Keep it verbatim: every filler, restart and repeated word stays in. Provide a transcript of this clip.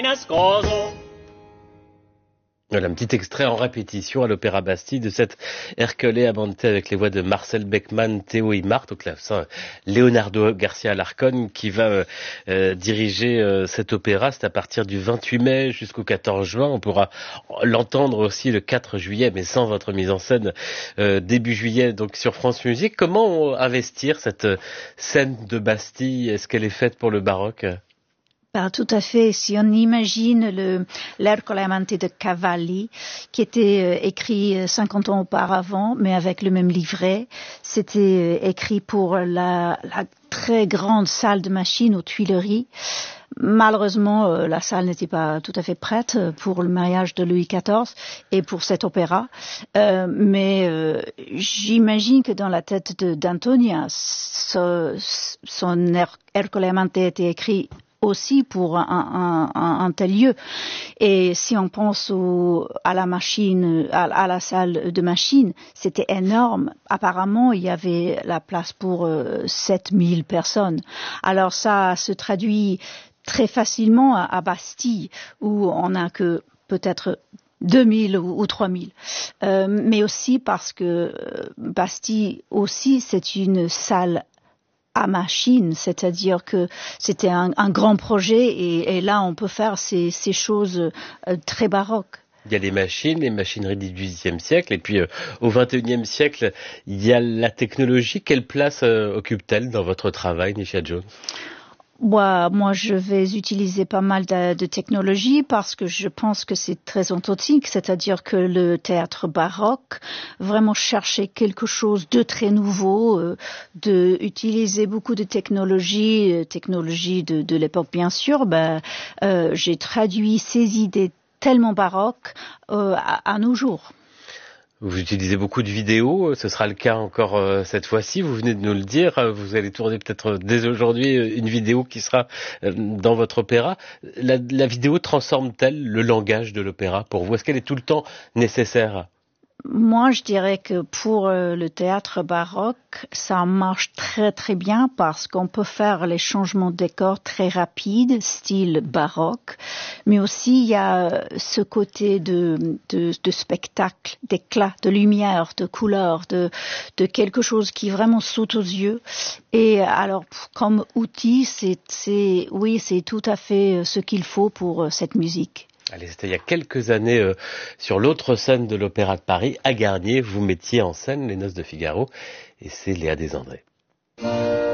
Voilà, un petit extrait en répétition à l'Opéra Bastille de cette Ercole Amante avec les voix de Marcel Beckman, Théo Imart, au clavecin Leonardo Garcia Alarcón qui va euh, diriger euh, cet opéra. C'est à partir du vingt-huit mai jusqu'au quatorze juin. On pourra l'entendre aussi le quatre juillet, mais sans votre mise en scène euh, début juillet donc sur France Musique. Comment investir cette scène de Bastille? Est-ce qu'elle est faite pour le baroque? Ben, tout à fait. Si on imagine le l'Ercole Amante de Cavalli, qui était euh, écrit cinquante ans auparavant, mais avec le même livret, c'était euh, écrit pour la, la très grande salle de machines aux Tuileries. Malheureusement, euh, la salle n'était pas tout à fait prête pour le mariage de Louis quatorze et pour cet opéra. Euh, mais euh, j'imagine que dans la tête de, d'Antonia, so, son Ercole Amante était écrit aussi pour un, un, un, un tel lieu. Et si on pense au, à la machine, à, à la salle de machine, c'était énorme. Apparemment, il y avait la place pour euh, sept mille personnes. Alors ça se traduit très facilement à, à Bastille, où on n'a que peut-être deux mille ou, ou trois mille. Euh, mais aussi parce que Bastille aussi, c'est une salle à machine, c'est-à-dire que c'était un, un grand projet et, et là on peut faire ces, ces choses euh, très baroques. Il y a les machines, les machineries du dix-huitième siècle, et puis euh, au vingt et unième siècle, il y a la technologie. Quelle place euh, occupe-t-elle dans votre travail, Nisha Jones? Moi, moi, je vais utiliser pas mal de, de technologies parce que je pense que c'est très authentique, c'est-à-dire que le théâtre baroque vraiment cherchait quelque chose de très nouveau, euh, de utiliser beaucoup de technologies, euh, technologies de, de l'époque bien sûr. Ben, euh, j'ai traduit ces idées tellement baroques euh, à, à nos jours. Vous utilisez beaucoup de vidéos, ce sera le cas encore euh, cette fois-ci, vous venez de nous le dire, vous allez tourner peut-être dès aujourd'hui une vidéo qui sera euh, dans votre opéra. La, la vidéo transforme-t-elle le langage de l'opéra pour vous? Est-ce qu'elle est tout le temps nécessaire? Moi, je dirais que pour euh, le théâtre baroque, ça marche très très bien parce qu'on peut faire les changements de décor très rapides, style baroque, mais aussi il y a ce côté de, de, de spectacle, d'éclat, de lumière, de couleur, de, de quelque chose qui vraiment saute aux yeux. Et alors, comme outil, c'est, c'est, oui, c'est tout à fait ce qu'il faut pour euh, cette musique. Allez, c'était il y a quelques années euh, sur l'autre scène de l'Opéra de Paris, à Garnier, vous mettiez en scène Les Noces de Figaro, et c'est Léa Desandré.